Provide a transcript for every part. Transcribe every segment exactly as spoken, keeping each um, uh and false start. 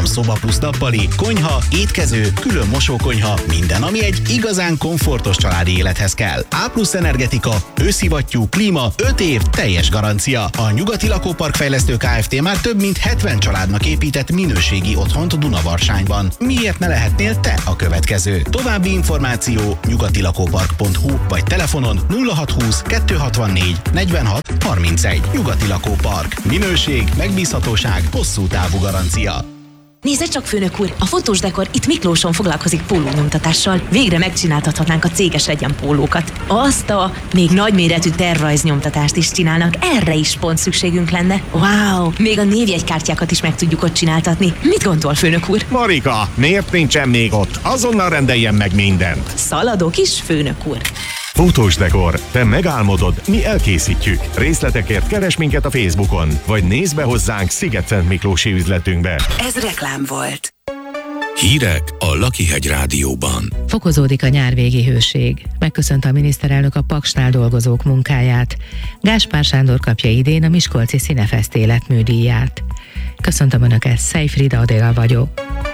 szoba plusz nappali, konyha, étkező, külön mosókonyha, minden, ami egy igazán komfortos családi élethez kell. A plusz energetika, őszivattyú, klíma, öt év, teljes garancia. A Nyugati Lakópark Fejlesztő Kft. Már több mint hetven családnak épített minőségi otthont Dunavarságban. Miért ne lehetnél te a következő? További információ nyugatilakópark pont hu vagy telefonon nulla hatszázhúsz kettőszázhatvannégy negyvenhat harmincegy. Nyugati Lakópark. Minőség, megbízhatóság, hosszú távú garancia. Nézze csak, főnök úr, a fotós dekor itt Miklóson foglalkozik pólónyomtatással. Végre megcsináltathatnánk a céges legyen pólókat. Azt a még nagyméretű tervrajznyomtatást is csinálnak, erre is pont szükségünk lenne. Wow, még a névjegykártyákat is meg tudjuk ott csináltatni. Mit gondol, főnök úr? Marika, miért nincsen még ott? Azonnal rendeljen meg mindent. Szaladok is, főnök úr. Fotós dekor. Te megálmodod, mi elkészítjük. Részletekért keres minket a Facebookon, vagy nézz be hozzánk Sziget-Szent Miklósi üzletünkbe. Ez reklám volt. Hírek a Lakihegy Rádióban. Fokozódik a nyárvégi hőség. Megköszönte a miniszterelnök a Paksnál dolgozók munkáját. Gáspár Sándor kapja idén a Miskolci Színefest életműdíját. Köszöntöm Önöket, Szejfrida Adél vagyok.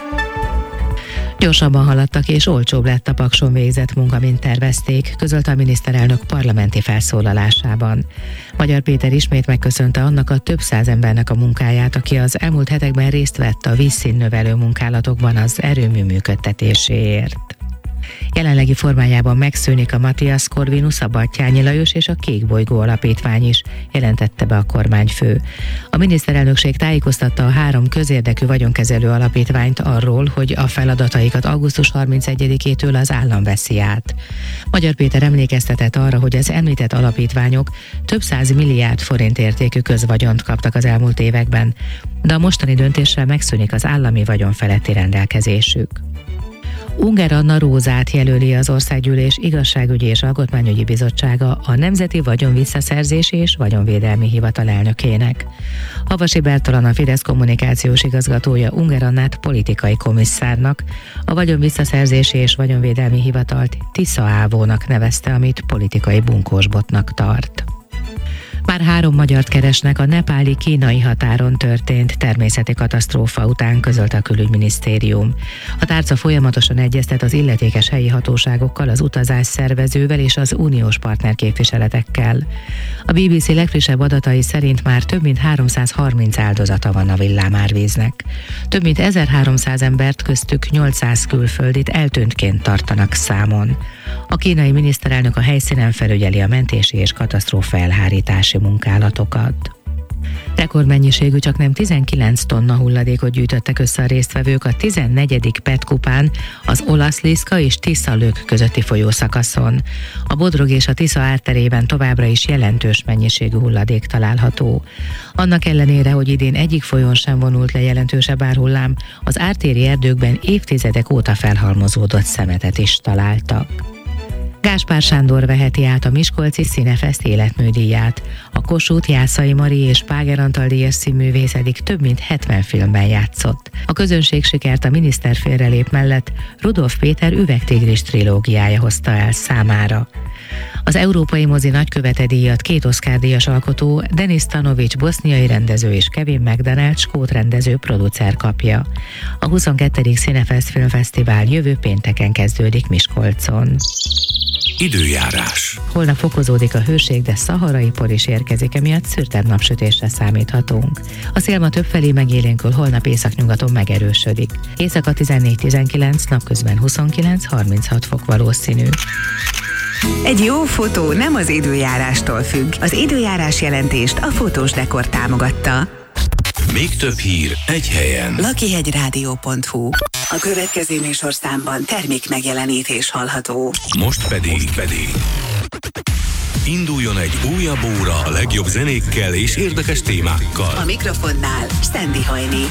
Gyorsabban haladtak és olcsóbb lett a Pakson végzett munka, mint tervezték, közölte a miniszterelnök parlamenti felszólalásában. Magyar Péter ismét megköszönte annak a több száz embernek a munkáját, aki az elmúlt hetekben részt vett a vízszínnövelő munkálatokban az erőmű működtetéséért. Jelenlegi formájában megszűnik a Matthias Corvinus, a Batthyány Lajos és a Kék Bolygó Alapítvány is, jelentette be a kormányfő. A miniszterelnökség tájékoztatta a három közérdekű vagyonkezelő alapítványt arról, hogy a feladataikat augusztus harmincegyedikétől az állam veszi át. Magyar Péter emlékeztetett arra, hogy az említett alapítványok több száz milliárd forint értékű közvagyont kaptak az elmúlt években, de a mostani döntéssel megszűnik az állami vagyon feletti rendelkezésük. Ungár Anna Rózát jelöli az Országgyűlés Igazságügyi és Alkotmányügyi Bizottsága a Nemzeti Vagyonvisszaszerzési és Vagyonvédelmi Hivatal elnökének. Havasi Bertalan, a Fidesz kommunikációs igazgatója Ungár Annát politikai komisszárnak, a Vagyonvisszaszerzési és Vagyonvédelmi Hivatalt Tisza Ávónak nevezte, amit politikai bunkósbotnak tart. Már három magyart keresnek a nepáli-kínai határon történt természeti katasztrófa után, közölte a külügyminisztérium. A tárca folyamatosan egyeztet az illetékes helyi hatóságokkal, az utazás szervezővel és az uniós partnerképviseletekkel. A bé bé cé legfrissebb adatai szerint már több mint háromszázharminc áldozata van a villámárvíznek. Több mint ezerháromszáz embert, köztük nyolcszáz külföldit eltűntként tartanak számon. A kínai miniszterelnök a helyszínen felügyeli a mentési és katasztrófa elhárítási munkálatokat. Rekordmennyiségű, csaknem tizenkilenc tonna hulladékot gyűjtöttek össze a résztvevők a tizennegyedik Petkupán, az Olaszliszka és Tisza-Lök közötti folyószakaszon. A Bodrog és a Tisza árterében továbbra is jelentős mennyiségű hulladék található. Annak ellenére, hogy idén egyik folyón sem vonult le jelentősebb árhullám, az ártéri erdőkben évtizedek óta felhalmozódott szemetet is találtak. Gáspár Sándor veheti át a Miskolci Színefest életműdíját. A Kossuth, Jászai Mari és Páger Antal díjas színművész eddig több mint hetven filmben játszott. A közönség sikert a Miniszter félrelép mellett Rudolf Péter Üvegtigris trilógiája hozta el számára. Az Európai Mozi nagykövete díjat két Oscar-díjas alkotó, Denis Stanovic boszniai rendező és Kevin McDonald skót rendező producer kapja. A huszonkettedik Színefest Filmfesztivál jövő pénteken kezdődik Miskolcon. Időjárás. Holnap fokozódik a hőség, de szaharai por is érkezik, emiatt szürtebb napsütésre számíthatunk. A szél ma többfelé megélénkül, holnap északnyugaton megerősödik. Éjszaka tizennégy tizenkilenc, napközben huszonkilenc harminchat fok valószínű. Egy jó fotó nem az időjárástól függ. Az időjárás jelentést a Fotós Dekor támogatta. Még több hír egy helyen. lakihegyrádió pont hu. A következő műsorszámban termék megjelenítés hallható. Most pedig, pedig induljon egy újabb óra a legjobb zenékkel és érdekes témákkal. A mikrofonnál Sztendi Hajni.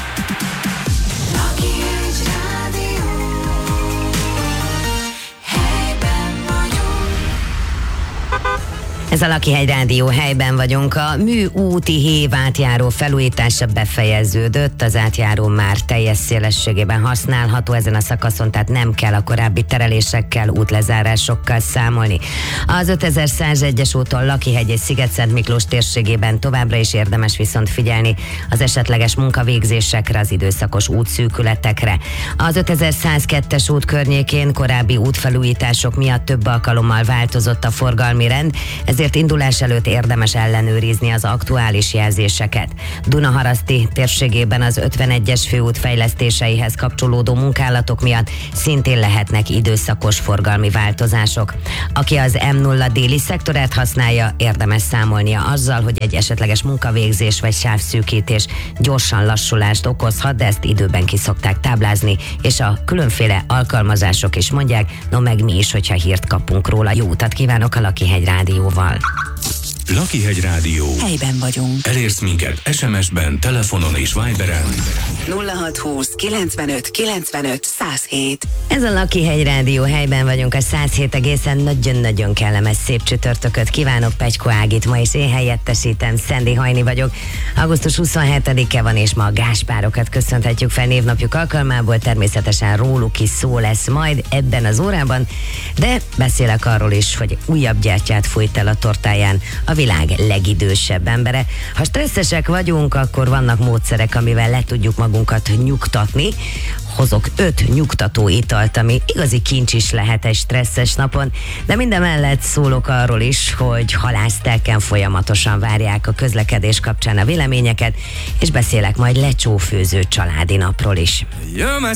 Ez a Lakihegy Rádió, helyben vagyunk. A műúti hév átjáró felújítása befejeződött, az átjáró már teljes szélességében használható ezen a szakaszon, tehát nem kell a korábbi terelésekkel, útlezárásokkal számolni. Az ötezer-százegyes úton Lakihegy és Sziget-Szent Miklós térségében továbbra is érdemes viszont figyelni az esetleges munkavégzésekre, az időszakos útszűkületekre. Az ötezer-százkettes út környékén korábbi útfelújítások miatt több alkalommal változott a forgalmi rend, ezért indulás előtt érdemes ellenőrizni az aktuális jelzéseket. Dunaharaszti térségében az ötvenegyes főút fejlesztéseihez kapcsolódó munkálatok miatt szintén lehetnek időszakos forgalmi változások. Aki az M nulla déli szektorát használja, érdemes számolnia azzal, hogy egy esetleges munkavégzés vagy sávszűkítés gyorsan lassulást okozhat, de ezt időben ki szokták táblázni, és a különféle alkalmazások is mondják, no meg mi is, hogyha hírt kapunk róla. Jó utat kívánok a Lakihegy Rádióval. Lakihegy Rádió. Helyben vagyunk. Elérsz minket es em es-ben, telefonon és Viberen. nulla hat húsz kilencvenöt kilencvenöt száz hét. Ez a Lakihegy Rádió, helyben vagyunk, a száz hét egészen nagyon-nagyon kellemes szép csütörtököt kívánok. Pecsko Ágit ma is én helyettesítem, Szendi Hajni vagyok. augusztus huszonhetedike van, és ma a Gáspárokat köszönhetjük fel névnapjuk alkalmából, természetesen róluk is szó lesz majd ebben az órában, de beszélek arról is, hogy újabb gyertyát fújt el a tortáján a világ legidősebb embere. Ha stresszesek vagyunk, akkor vannak módszerek, amivel le tudjuk magunkat nyugtatni. Hozok öt nyugtató italt, ami igazi kincs is lehet egy stresszes napon, de mindemellett szólok arról is, hogy halásztelken folyamatosan várják a közlekedés kapcsán a véleményeket, és beszélek majd lecsófőző családi napról is.